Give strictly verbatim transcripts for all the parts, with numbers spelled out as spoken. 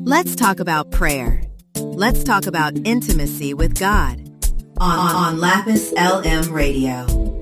Let's talk about prayer. Let's talk about intimacy with God on, on Lapis L M Radio.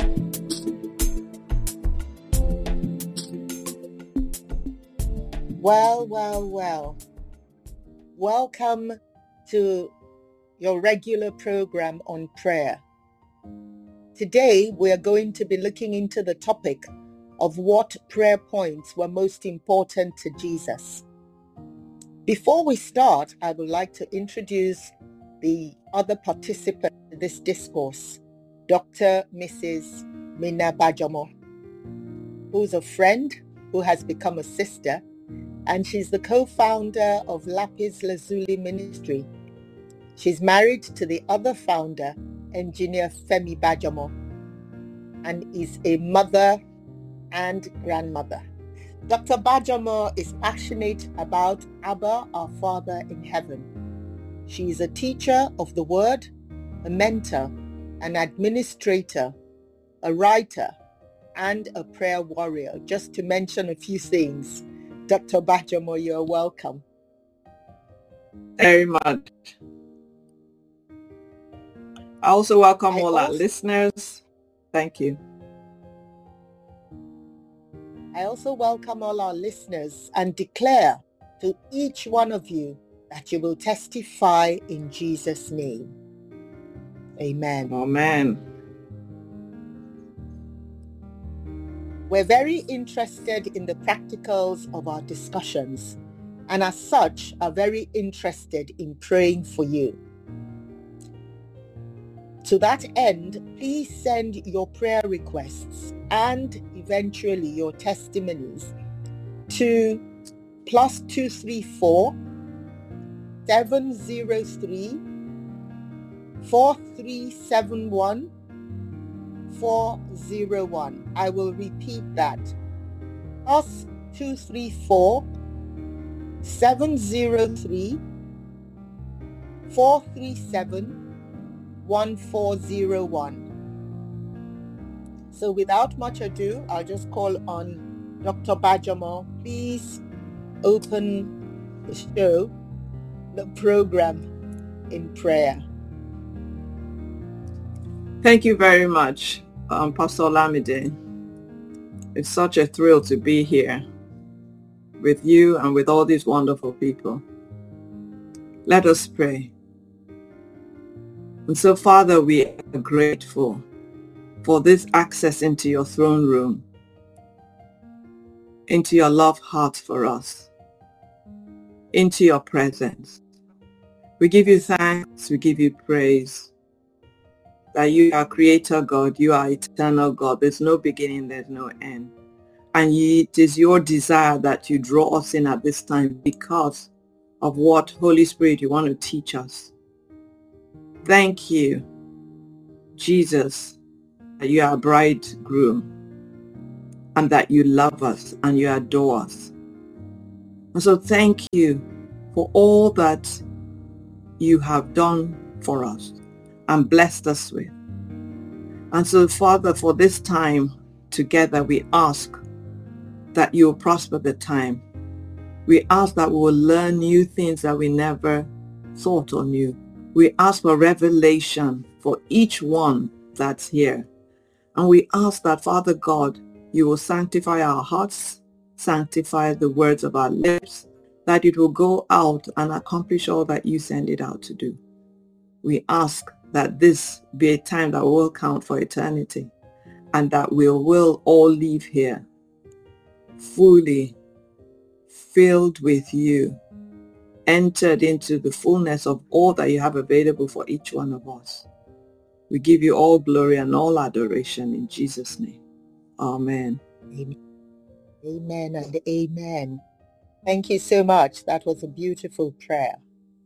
Well, well, well. Welcome to your regular program on prayer. Today, we're going to be looking into the topic of what prayer points were most important to Jesus. Before we start, I would like to introduce the other participant in this discourse, Doctor Missus Mina Bajamo, who's a friend who has become a sister, and she's the co-founder of Lapis Lazuli Ministry. She's married to the other founder, Engineer Femi Bajamo, and is a mother and grandmother. Doctor Bajamo is passionate about Abba, our Father in heaven. She is a teacher of the word, a mentor, an administrator, a writer, and a prayer warrior, just to mention a few things. Doctor Bajamo, you're welcome. Very much. I also welcome I all our also- listeners. Thank you. I also welcome all our listeners and declare to each one of you that you will testify in Jesus' name. Amen. Amen. We're very interested in the practicals of our discussions, and as such are very interested in praying for you. To that end, please send your prayer requests and eventually your testimonies to plus two three four seven zero three four three seven one four zero one. I will repeat that. Plus two three four seven zero three four three seven one four zero one. So without much ado, I'll just call on Doctor Bajamo. Please open the show, the program in prayer. Thank you very much, um, Pastor Olamide. It's such a thrill to be here with you and with all these wonderful people. Let us pray. And so, Father, we are grateful for this access into your throne room, into your love heart for us, into your presence. We give you thanks, we give you praise, that you are creator God, you are eternal God. There's no beginning, there's no end. And it is your desire that you draw us in at this time because of what, Holy Spirit, you want to teach us. Thank you, Jesus, that you are a bridegroom and that you love us and you adore us. And so thank you for all that you have done for us and blessed us with. And so, Father, for this time together, we ask that you will prosper the time. We ask that we will learn new things that we never thought or knew. We ask for revelation for each one that's here. And we ask that, Father God, you will sanctify our hearts, sanctify the words of our lips, that it will go out and accomplish all that you send it out to do. We ask that this be a time that will count for eternity and that we will all leave here fully filled with you, entered into the fullness of all that you have available for each one of us. We give you all glory and all adoration in Jesus' name. Amen. Amen. Amen and amen. Thank you so much. That was a beautiful prayer.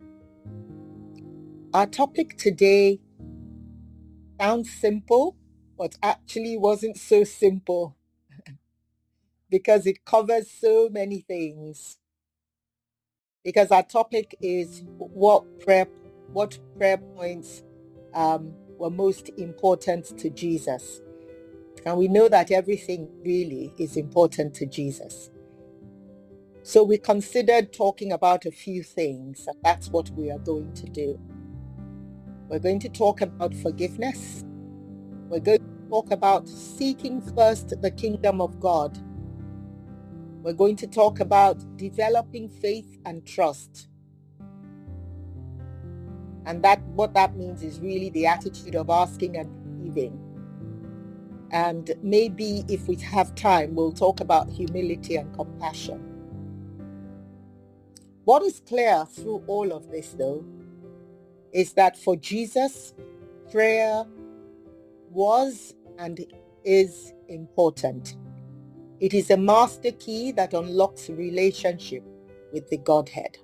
Our topic today sounds simple, but actually wasn't so simple because it covers so many things. Because our topic is what prayer, what prayer points um, were most important to Jesus. And we know that everything really is important to Jesus. So we considered talking about a few things, and that's what we are going to do. We're going to talk about forgiveness. We're going to talk about seeking first the kingdom of God. We're going to talk about developing faith and trust. And that what that means is really the attitude of asking and receiving. And maybe if we have time, we'll talk about humility and compassion. What is clear through all of this, though, is that for Jesus, prayer was and is important. It is a master key that unlocks relationship with the Godhead.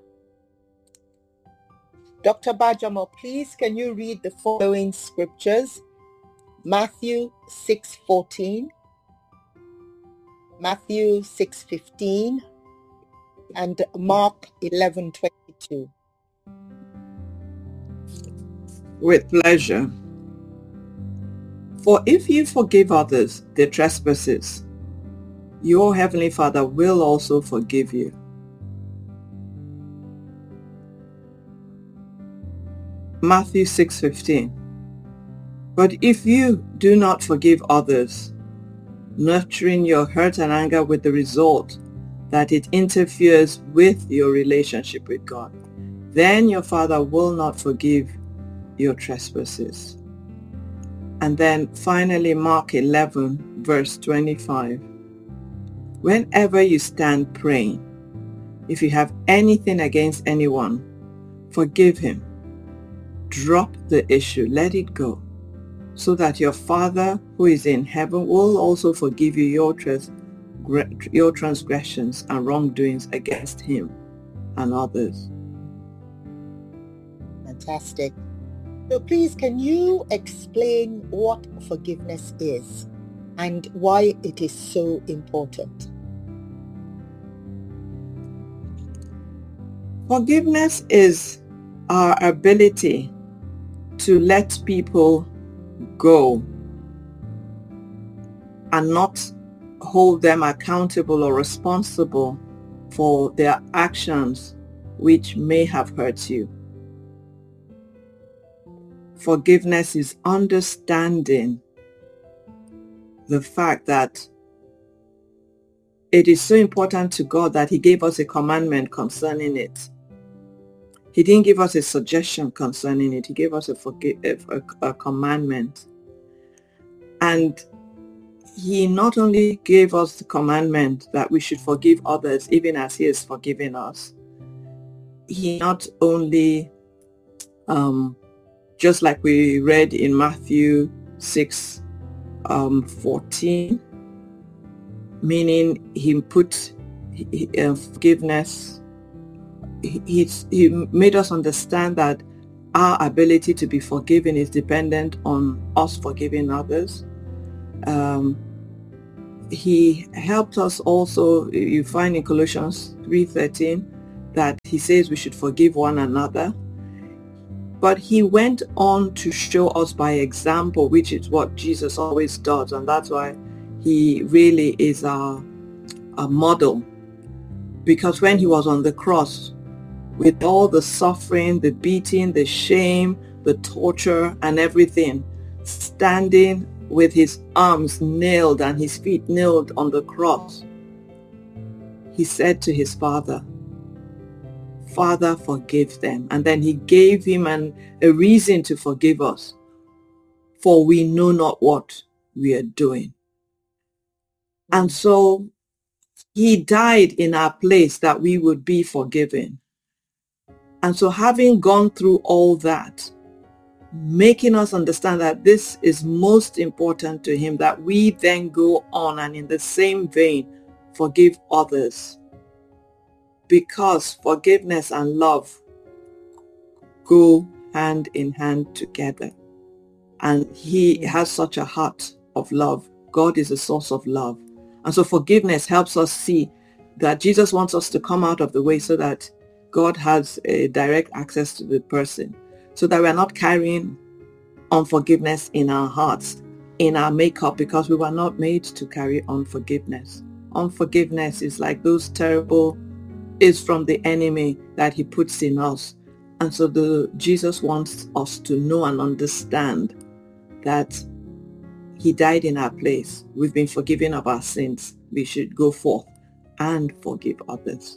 Doctor Bajamo, please can you read the following scriptures? Matthew six fourteen, Matthew six fifteen, and Mark eleven twenty-two. With pleasure. For if you forgive others their trespasses, your heavenly Father will also forgive you. Matthew six fifteen. But if you do not forgive others, nurturing your hurt and anger with the result that it interferes with your relationship with God, then your Father will not forgive your trespasses. And then finally, Mark eleven, verse twenty-five. Whenever you stand praying, if you have anything against anyone, forgive him. Drop the issue, let it go, so that your Father who is in heaven will also forgive you your, trans- your transgressions and wrongdoings against him and others. Fantastic. So please, can you explain what forgiveness is and why it is so important? Forgiveness is our ability to let people go and not hold them accountable or responsible for their actions which may have hurt you. Forgiveness is understanding the fact that it is so important to God that he gave us a commandment concerning it. He didn't give us a suggestion concerning it. He gave us a, forgive, a, a, a commandment. And he not only gave us the commandment that we should forgive others even as he is forgiving us. He not only, um, just like we read in Matthew six fourteen, meaning he put uh, forgiveness, he, he made us understand that our ability to be forgiven is dependent on us forgiving others. Um, he helped us also, you find in Colossians three thirteen, that he says we should forgive one another. But he went on to show us by example, which is what Jesus always does. And that's why he really is our, our model. Because when he was on the cross, with all the suffering, the beating, the shame, the torture and everything, standing with his arms nailed and his feet nailed on the cross, he said to his Father, Father, forgive them. And then he gave him an, a reason to forgive us, for we know not what we are doing. And so he died in our place that we would be forgiven. And so having gone through all that, making us understand that this is most important to him, that we then go on and in the same vein forgive others. Because forgiveness and love go hand in hand together. And he has such a heart of love. God is a source of love. And so forgiveness helps us see that Jesus wants us to come out of the way so that God has a direct access to the person, so that we're not carrying unforgiveness in our hearts, in our makeup, because we were not made to carry unforgiveness. Unforgiveness is like those terrible is from the enemy that he puts in us. And so the Jesus wants us to know and understand that he died in our place. We've been forgiven of our sins. We should go forth and forgive others.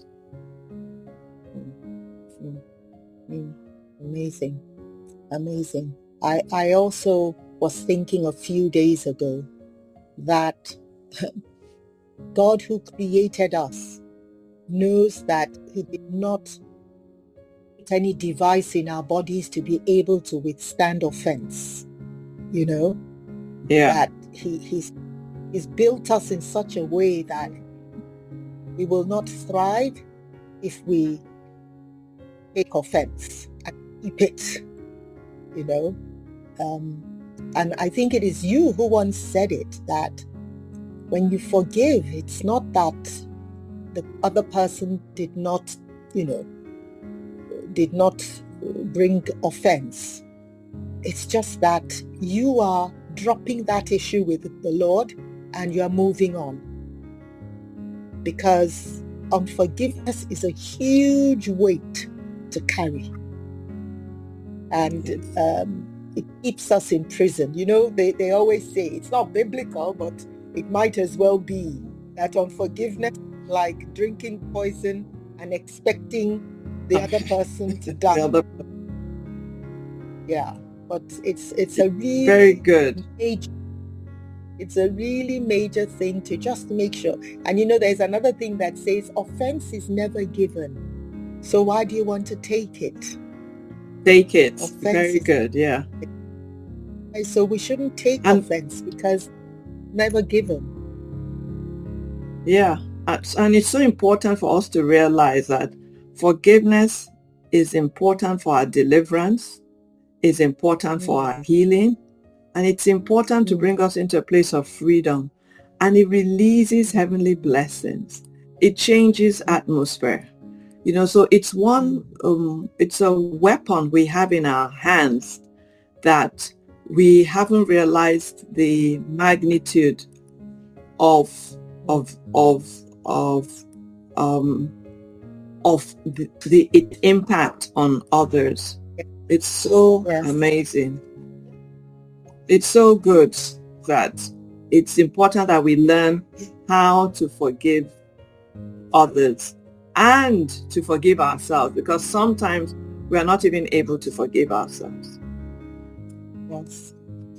Mm, mm, amazing. Amazing. I, I also was thinking a few days ago that God who created us knows that he did not put any device in our bodies to be able to withstand offense. You know? Yeah. That he, he's, he's built us in such a way that we will not thrive if we take offense and keep it, you know. Um, and I think it is you who once said it, that when you forgive, it's not that the other person did not, you know, did not bring offense. It's just that you are dropping that issue with the Lord and you are moving on. Because unforgiveness is a huge weight to carry. And um, it keeps us in prison. You know, they, they always say, it's not biblical, but it might as well be that unforgiveness is like drinking poison and expecting the other person to die. Other... Yeah, but it's it's a really very good. Major, it's a really major thing to just make sure. And you know, there's another thing that says offense is never given. So why do you want to take it? Take it. Offense very good, yeah. So we shouldn't take and, offense because never given. Yeah, and it's so important for us to realize that forgiveness is important for our deliverance, is important mm. for our healing, and it's important mm. to bring us into a place of freedom. And it releases heavenly blessings. It changes atmosphere. You know, so it's one, um, it's a weapon we have in our hands that we haven't realized the magnitude of, of, of, of, um, of the, the it impact on others. It's so yes. amazing. It's so good that it's important that we learn how to forgive others and to forgive ourselves, because sometimes we are not even able to forgive ourselves. Yes.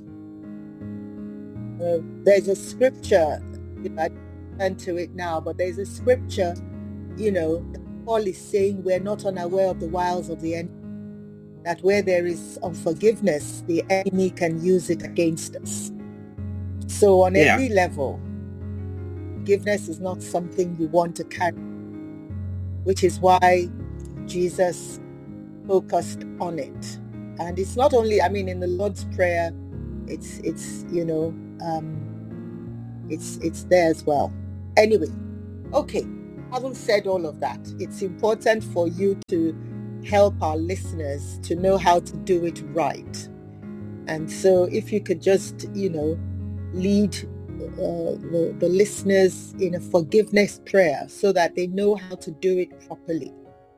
Uh, there's a scripture, you know, I turn to it now, but there's a scripture, you know, Paul is saying we're not unaware of the wiles of the enemy, that where there is unforgiveness, the enemy can use it against us. So on yeah. every level, forgiveness is not something you want to carry, which is why Jesus focused on it. And it's not only, I mean, in the Lord's Prayer, it's, it's you know, um, it's, it's there as well. Anyway, okay, having said all of that, it's important for you to help our listeners to know how to do it right. And so if you could just, you know, lead uh, the, the listeners in a forgiveness prayer so that they know how to do it properly.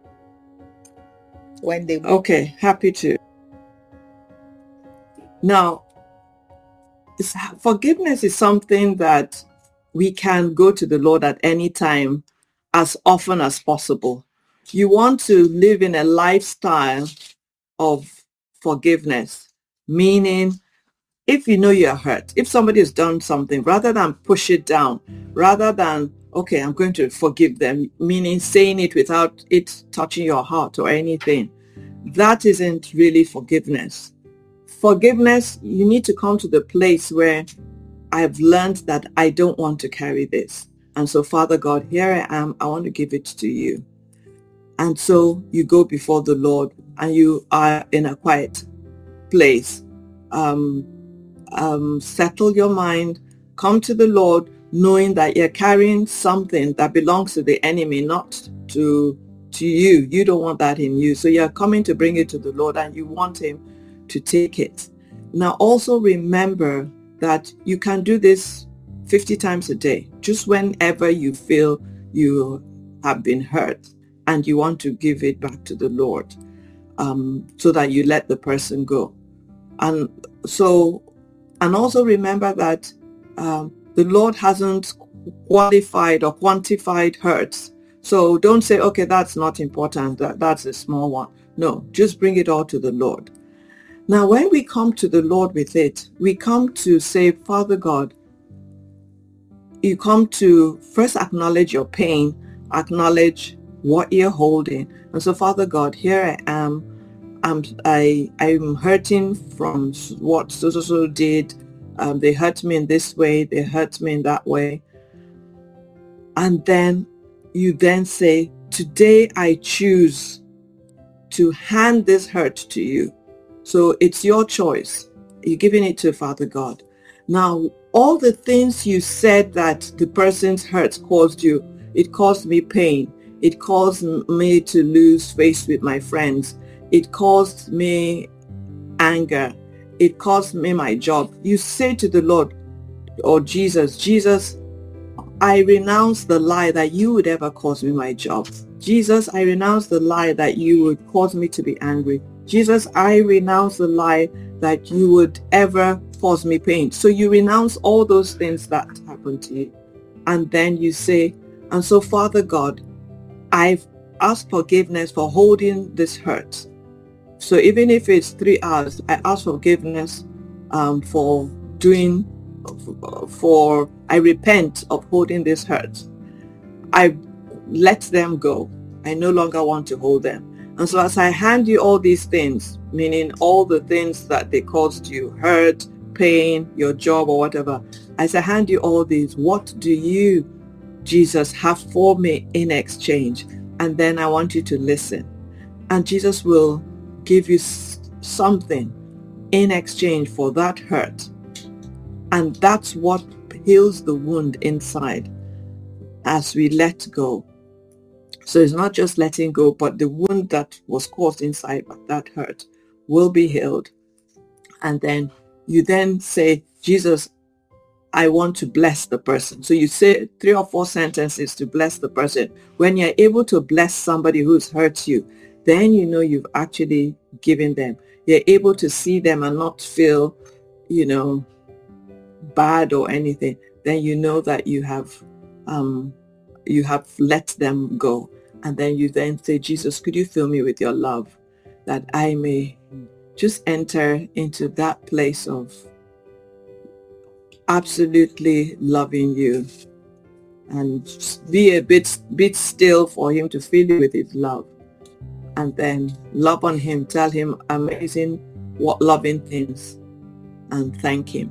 When they Okay, happy to. Now, forgiveness is something that we can go to the Lord at any time, as often as possible. You want to live in a lifestyle of forgiveness, meaning if you know you're hurt, if somebody has done something, rather than push it down, rather than, okay, I'm going to forgive them, meaning saying it without it touching your heart or anything, that isn't really forgiveness. Forgiveness, you need to come to the place where I've learned that I don't want to carry this. And so, Father God, here I am. I want to give it to you. And so you go before the Lord and you are in a quiet place. Um, um, settle your mind. Come to the Lord knowing that you're carrying something that belongs to the enemy, not to, to you. You don't want that in you. So you're coming to bring it to the Lord and you want him to take it. Now also remember that you can do this fifty times a day, just whenever you feel you have been hurt. and you want to give it back to the Lord, um, so that you let the person go. And so, and also remember that um, the Lord hasn't qualified or quantified hurts. So don't say, okay, that's not important, that, that's a small one. No, just bring it all to the Lord. Now, when we come to the Lord with it, we come to say, Father God, you come to first acknowledge your pain, acknowledge what you're holding. And so, Father God, here I am. I'm, I, I'm hurting from what so-so-so did. Um, they hurt me in this way. They hurt me in that way. And then you then say, today I choose to hand this hurt to you. So it's your choice. You're giving it to Father God. Now, all the things you said that the person's hurt caused you, it caused me pain. It caused me to lose face with my friends. It caused me anger. It cost me my job. You say to the Lord or Jesus, Jesus, I renounce the lie that you would ever cause me my job. Jesus, I renounce the lie that you would cause me to be angry. Jesus, I renounce the lie that you would ever cause me pain. So you renounce all those things that happened to you. And then you say, and so Father God, I've asked forgiveness for holding this hurt. So even if it's three hours, I ask forgiveness um, for doing, for, I repent of holding this hurt. I let them go. I no longer want to hold them. And so as I hand you all these things, meaning all the things that they caused you, hurt, pain, your job or whatever, as I hand you all these, what do you, Jesus, have for me in exchange? And then I want you to listen. And Jesus will give you something in exchange for that hurt. And that's what heals the wound inside as we let go. So it's not just letting go, but the wound that was caused inside by that hurt will be healed. And then you then say, Jesus, I want to bless the person. So you say three or four sentences to bless the person. When you're able to bless somebody who's hurt you, then you know you've actually given them. You're able to see them and not feel, you know, bad or anything. Then you know that you have, um, you have let them go. And then you then say, Jesus, could you fill me with your love, that I may just enter into that place of absolutely loving you, and be a bit bit still for him to fill you with his love, and then love on him, tell him amazing what loving things, and thank him.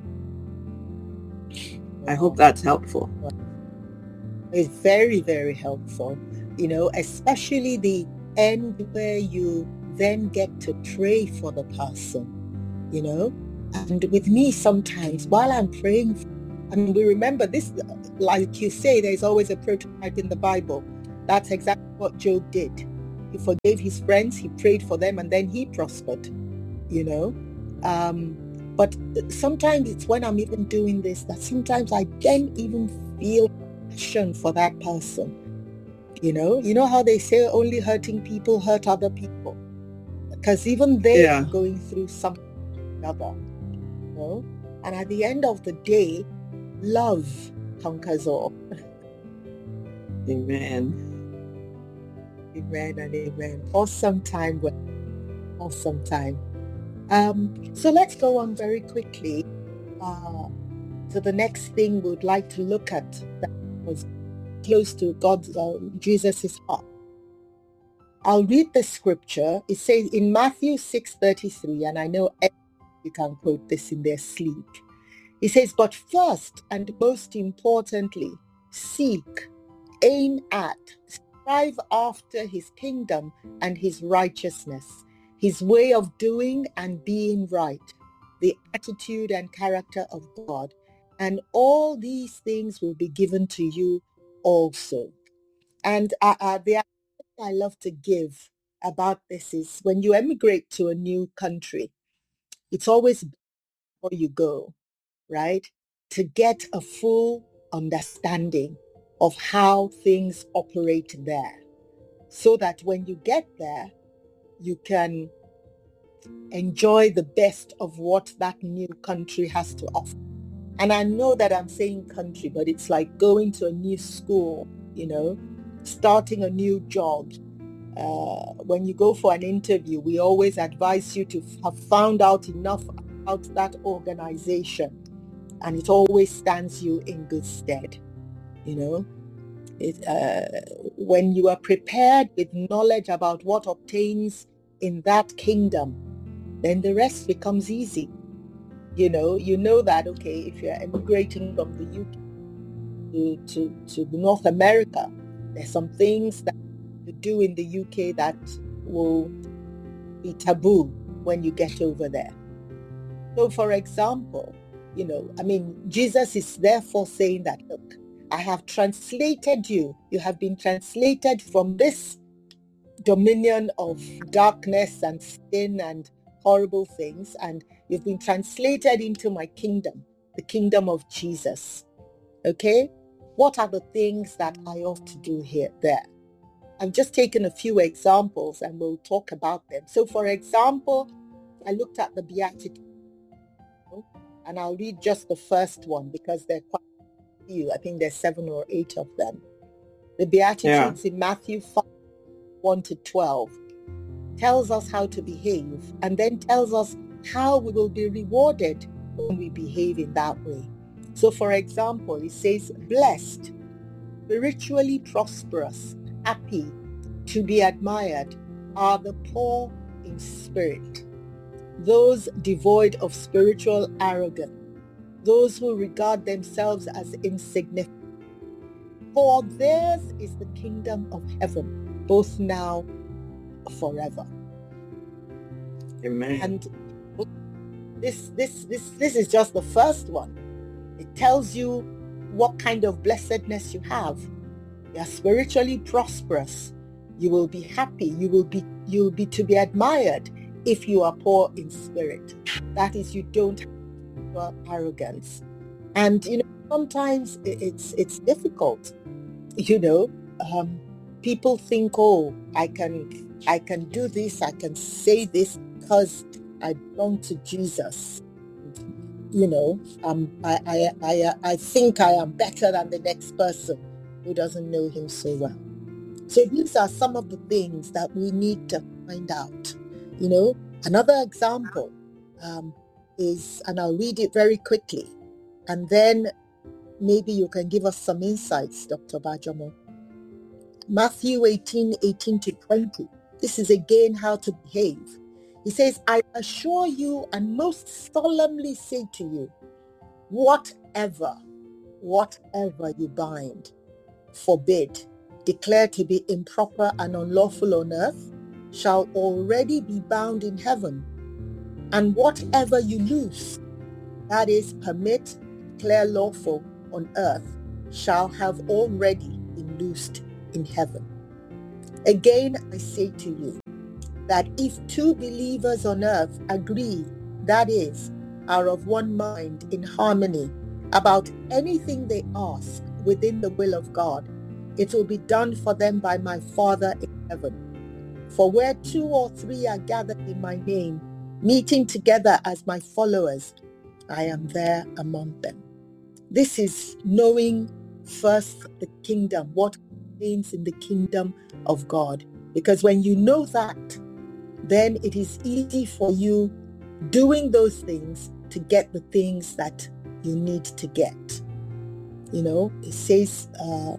I hope that's helpful. It's very, very helpful, you know, especially the end where you then get to pray for the person, you know. And with me sometimes, while I'm praying, I mean, we remember this, like you say, there's always a prototype in the Bible. That's exactly what Job did. He forgave his friends, he prayed for them, and then he prospered, you know. Um, but sometimes it's when I'm even doing this that sometimes I then even feel passion for that person. You know, you know how they say only hurting people hurt other people, because even they yeah. are going through something or other. You know? And at the end of the day, love conquers all. Amen. Amen and amen. Awesome time. Awesome time. Um, so let's go on very quickly uh, to the next thing we'd like to look at that was close to God's, uh, Jesus' heart. I'll read the scripture. It says in Matthew six thirty-three, and I know you can quote this in their sleep. It says, but first and most importantly, seek, aim at, strive after his kingdom and his righteousness, his way of doing and being right, the attitude and character of God, and all these things will be given to you also. And uh, uh, the idea I love to give about this is when you emigrate to a new country, it's always before you go, right, to get a full understanding of how things operate there. so that when you get there, you can enjoy the best of what that new country has to offer. And I know that I'm saying country, but it's like going to a new school, you know, starting a new job. Uh, when you go for an interview, we always advise you to have found out enough about that organization, and it always stands you in good stead. You know, it, uh, when you are prepared with knowledge about what obtains in that kingdom, then the rest becomes easy. You know, you know that, okay, if you're emigrating from the U K to, to, to North America, there's some things that you do in the U K that will be taboo when you get over there. So, for example, you know, I mean, Jesus is therefore saying that, look, I have translated you. You have been translated from this dominion of darkness and sin and horrible things, and you've been translated into my kingdom, the kingdom of Jesus. Okay? What are the things that I ought to do here, there? I've just taken a few examples and we'll talk about them. So, for example, I looked at the Beatitudes, and I'll read just the first one because there are quite a few. I think there's seven or eight of them. The Beatitudes yeah. in Matthew five, one to twelve tells us how to behave, and then tells us how we will be rewarded when we behave in that way. So, for example, it says, blessed, spiritually prosperous, happy, to be admired are the poor in spirit, those devoid of spiritual arrogance, those who regard themselves as insignificant. For theirs is the kingdom of heaven, both now and forever. Amen. And this, this, this, this is just the first one. It tells you what kind of blessedness you have. You are spiritually prosperous. You will be happy. You will be, you will be to be admired if you are poor in spirit. That is, you don't have arrogance. And, you know, sometimes it's, it's difficult. You know, um, people think, oh, I can, I can do this. I can say this because I belong to Jesus. You know, um, I, I, I, I think I am better than the next person who doesn't know him so well. So these are some of the things that we need to find out. You know, another example um, is, and I'll read it very quickly, and then maybe you can give us some insights, Doctor Bajamo. Matthew eighteen, eighteen to twenty. This is again how to behave. He says, I assure you and most solemnly say to you, whatever, whatever you bind, forbid, declare to be improper and unlawful on earth, shall already be bound in heaven. And whatever you loose, that is, permit, declare lawful on earth, shall have already been loosed in heaven. Again, I say to you, that if two believers on earth agree, that is, are of one mind in harmony about anything they ask within the will of God, it will be done for them by my Father in heaven. For where two or three are gathered in my name, meeting together as my followers, I am there among them. This is knowing first the kingdom, what contains in the kingdom of God. Because when you know that, then it is easy for you doing those things to get the things that you need to get. You know, it says, uh,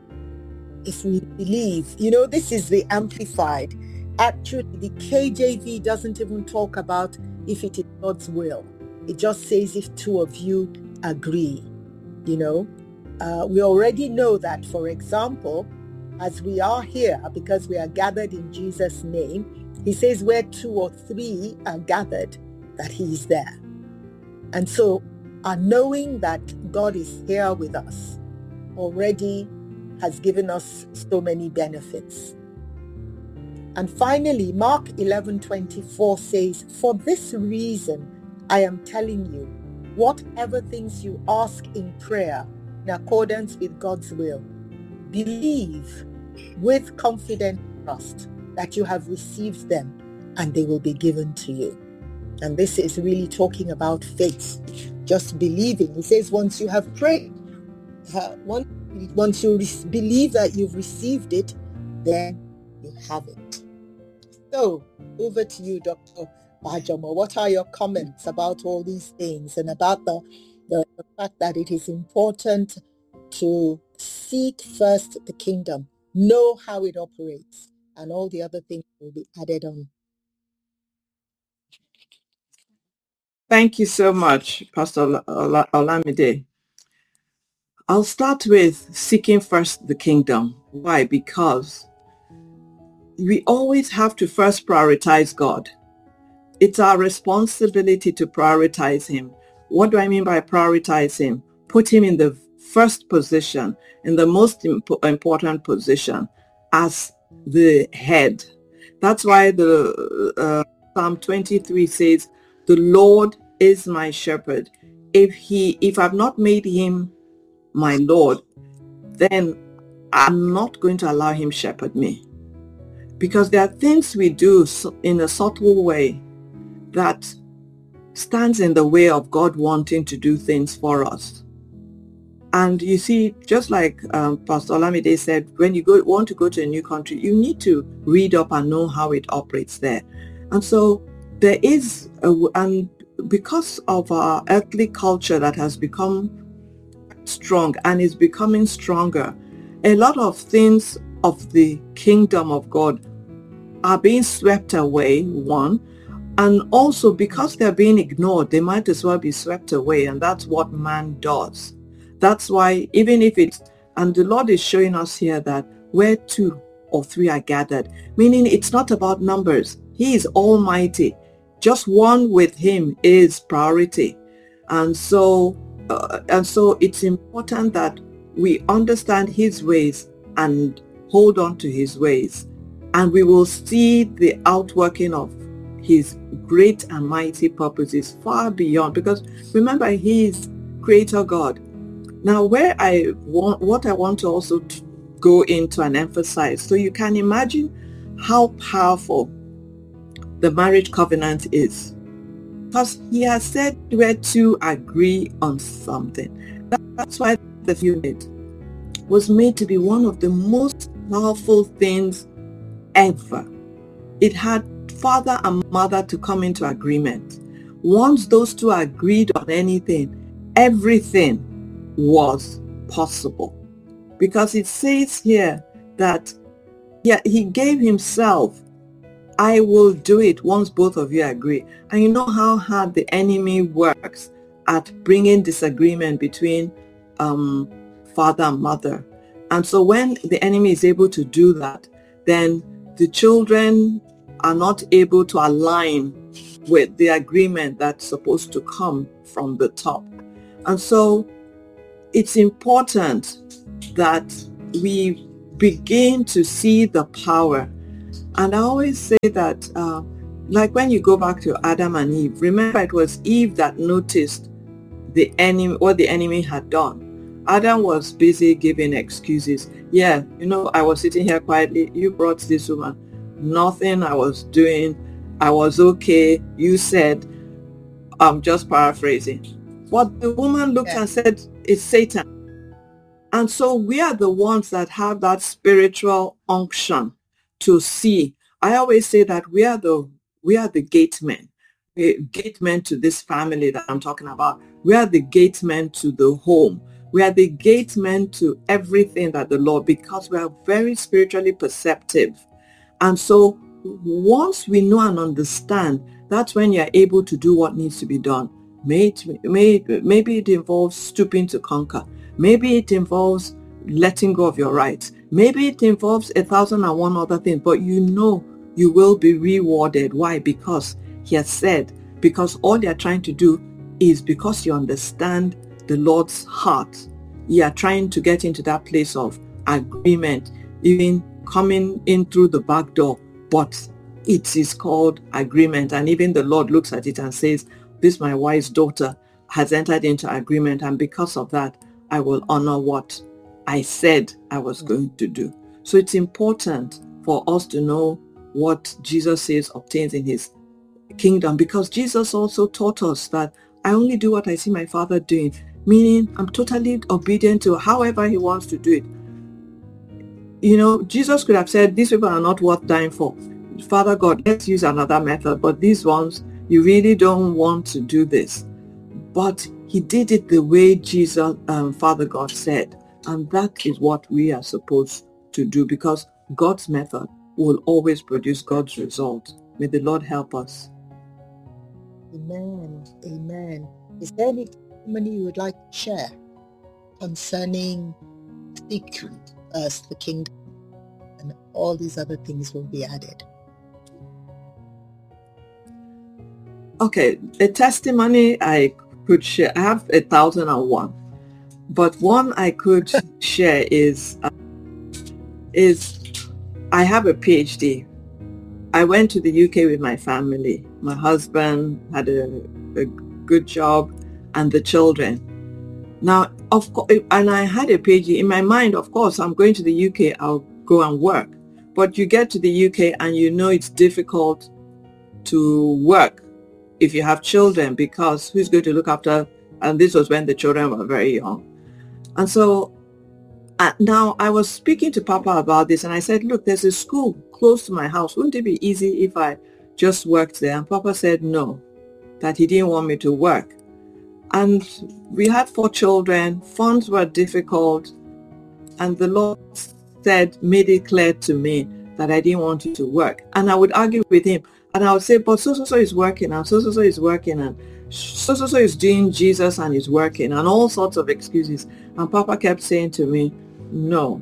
if we believe, you know, this is the Amplified. Actually, the K J V doesn't even talk about if it is God's will. It just says if two of you agree, you know. Uh, we already know that, for example, as we are here, because we are gathered in Jesus' name, he says where two or three are gathered, that he is there. And so our knowing that God is here with us already has given us so many benefits. And finally, Mark eleven twenty-four says, for this reason, I am telling you, whatever things you ask in prayer in accordance with God's will, believe with confidence trust that you have received them and they will be given to you. And this is really talking about faith, just believing. He says once you have prayed, uh, once, once you re- believe that you've received it, then you have it. So, over to you, Doctor Bajamo. What are your comments about all these things and about the, the, the fact that it is important to seek first the kingdom, know how it operates, and all the other things will be added on? Thank you so much, Pastor Ola- Olamide. I'll start with seeking first the kingdom. Why? Because we always have to first prioritize God. It's our responsibility to prioritize him. What do I mean by prioritize him? Put him in the first position, in the most imp- important position, as the head. That's why the uh, Psalm twenty-three says, the Lord is my shepherd. If he, if I've not made him my Lord, then I'm not going to allow him shepherd me. Because there are things we do in a subtle way that stands in the way of God wanting to do things for us. And you see, just like um, Pastor Olamide said, when you go, want to go to a new country, you need to read up and know how it operates there. And so there is, a, and because of our earthly culture that has become strong and is becoming stronger, a lot of things of the kingdom of God are being swept away, one, and also because they're being ignored, they might as well be swept away, and that's what man does. That's why even if it's, and the Lord is showing us here that where two or three are gathered, meaning it's not about numbers. He is almighty. Just one with him is priority. And so, uh, and so it's important that we understand his ways and hold on to his ways. And we will see the outworking of his great and mighty purposes far beyond. Because remember, he is Creator God. Now, where I want, what I want to also t- go into and emphasize, so you can imagine how powerful the marriage covenant is. Because he has said where two agree on something. That, that's why the unit was made to be one of the most powerful things ever. It had father and mother to come into agreement. Once those two agreed on anything, everything was possible. Because it says here that yeah, he gave himself. I will do it once both of you agree. And you know how hard the enemy works at bringing disagreement between um, father and mother. And so when the enemy is able to do that, then the children are not able to align with the agreement that's supposed to come from the top. And so it's important that we begin to see the power. And I always say that, uh, like when you go back to Adam and Eve, remember it was Eve that noticed the enemy, what the enemy had done. Adam was busy giving excuses. Yeah, you know, I was sitting here quietly. You brought this woman. Nothing I was doing. I was okay. You said, I'm just paraphrasing. But the woman looked yeah. and said, it's Satan. And so we are the ones that have that spiritual unction to see. I always say that we are the we are the gatemen. Gatemen to this family that I'm talking about. We are the gatemen to the home. We are the gatemen to everything that the Lord, because we are very spiritually perceptive. And so once we know and understand, that's when you're able to do what needs to be done. May it, may, maybe it involves stooping to conquer. Maybe it involves letting go of your rights. Maybe it involves a thousand and one other things, but you know you will be rewarded. Why? Because he has said, because all they are trying to do is because you understand the Lord's heart. You are trying to get into that place of agreement, even coming in through the back door, but it is called agreement. And even the Lord looks at it and says, this my wise daughter has entered into agreement, and because of that, I will honor what I said I was going to do. So it's important for us to know what Jesus says obtains in his kingdom, because Jesus also taught us that I only do what I see my Father doing, meaning I'm totally obedient to however he wants to do it. You know, Jesus could have said, these people are not worth dying for. Father God, let's use another method, but these ones, you really don't want to do this. But he did it the way Jesus, um, Father God said. And that is what we are supposed to do, because God's method will always produce God's result. May the Lord help us. Amen. Amen. Is there any testimony you would like to share concerning seek us the kingdom, and all these other things will be added? Okay, a testimony I could share. I have a thousand and one, but one I could share is uh, is I have a P H D. I went to the U K with my family. My husband had a, a good job and the children. Now, of course, and I had a P H D. In my mind, of course, I'm going to the U K, I'll go and work. But you get to the U K and you know it's difficult to work if you have children, because who's going to look after, and this was when the children were very young. And so uh, now I was speaking to Papa about this, and I said, look, there's a school close to my house. Wouldn't it be easy if I just worked there? And Papa said no, that he didn't want me to work. And we had four children, funds were difficult, and the Lord said, made it clear to me that I didn't want you to work. And I would argue with him, and I would say, but so-so-so is working, and so-so-so is working, and so-so-so is doing Jesus and is working, and all sorts of excuses. And Papa kept saying to me, no,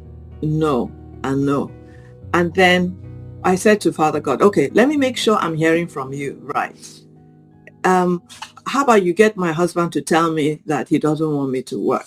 no, and no. And then I said to Father God, okay, let me make sure I'm hearing from you right. Um, how about you get my husband to tell me that he doesn't want me to work?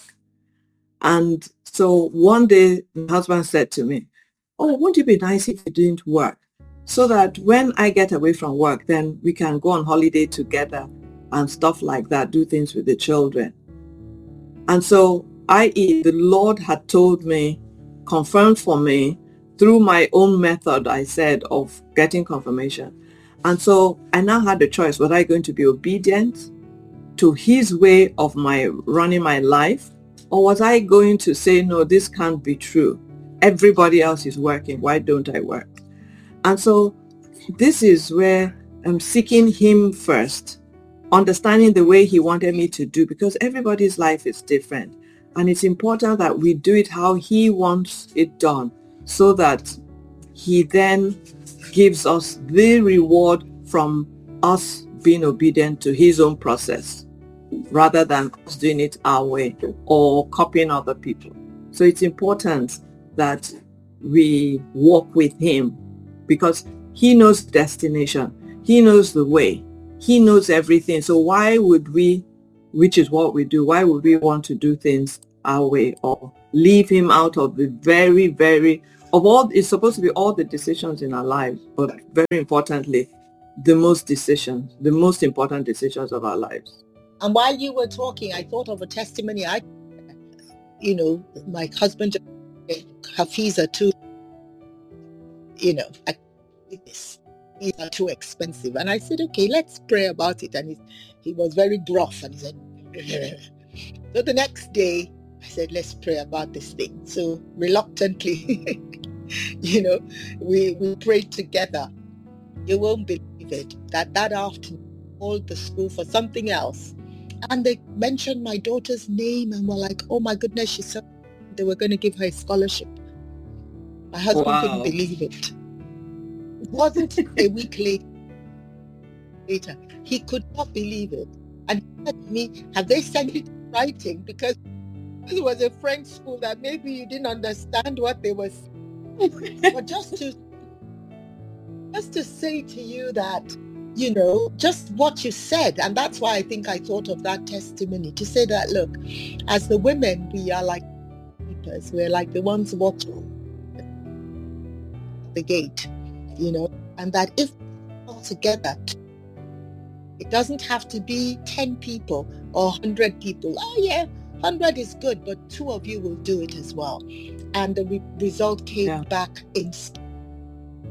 And so one day, my husband said to me, oh, wouldn't it be nice if you didn't work? So that when I get away from work, then we can go on holiday together and stuff like that, do things with the children. And so, that is, the Lord had told me, confirmed for me, through my own method, I said, of getting confirmation. And so I now had the choice. Was I going to be obedient to his way of my running my life? Or was I going to say, no, this can't be true. Everybody else is working. Why don't I work? And so this is where I'm seeking him first, understanding the way he wanted me to do, because everybody's life is different. And it's important that we do it how he wants it done, so that he then gives us the reward from us being obedient to his own process, rather than us doing it our way or copying other people. So it's important that we walk with him, because he knows the destination, he knows the way, he knows everything. So why would we, which is what we do, why would we want to do things our way or leave him out of the very, very, of all, it's supposed to be all the decisions in our lives, but very importantly, the most decisions, the most important decisions of our lives. And while you were talking, I thought of a testimony. I, you know, my husband, Hafiza too, you know, I, these are too expensive. And I said, okay, let's pray about it. And he, he was very gruff and he said, so the next day I said, let's pray about this thing. So reluctantly, you know, we, we prayed together. You won't believe it, that that afternoon I called the school for something else. And they mentioned my daughter's name and were like, oh my goodness, she said they were going to give her a scholarship. My husband wow. couldn't believe it. It wasn't a week later. He could not believe it. And he said to me, have they sent it in writing? Because it was a French school that maybe you didn't understand what they were saying. But just to, just to say to you that, you know, just what you said. And that's why I think I thought of that testimony, to say that, look, as the women, we are like keepers. We're like the ones watching the gate, you know, and that if we're all together, it doesn't have to be ten people or one hundred people. Oh yeah, one hundred is good, but two of you will do it as well. And the re- result came yeah. back in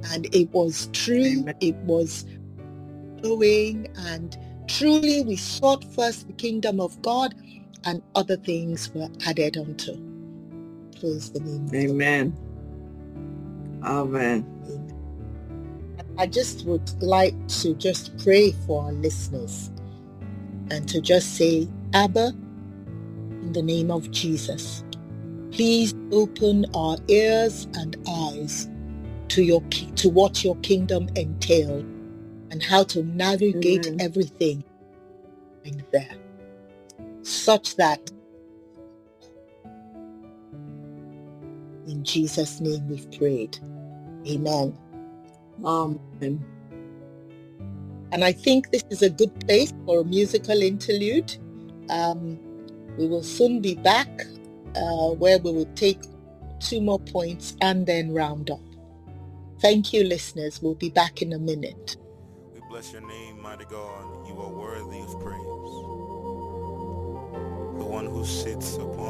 And it was true, Amen. it was going, and truly we sought first the kingdom of God, and other things were added unto. Praise the name of the Lord. Amen. Amen. I just would like to just pray for our listeners and to just say, Abba, in the name of Jesus, please open our ears and eyes to your to what your kingdom entails and how to navigate Amen. everything in there, such that in Jesus' name we've prayed. Amen. Amen. And I think this is a good place for a musical interlude. Um, we will soon be back uh, where we will take two more points and then round up. Thank you, listeners. We'll be back in a minute. We bless your name, mighty God. You are worthy of praise. The one who sits upon